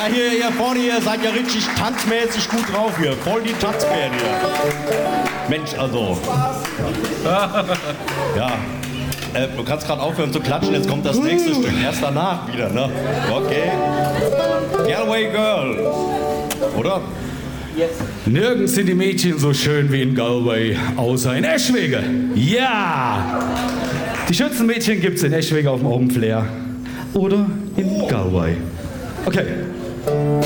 Ja, hier vorne, ihr seid ja richtig tanzmäßig gut drauf hier. Voll die Tanzbären hier. Mensch, also. Ja. Du kannst gerade aufhören zu klatschen, jetzt kommt das nächste Stück. Erst danach wieder, ne? Okay. Galway Girl. Oder? Nirgends sind die Mädchen so schön wie in Galway, außer in Eschwege. Ja! Die schönsten Mädchen gibt's in Eschwege auf dem Open Flair. Oder in Galway. Okay.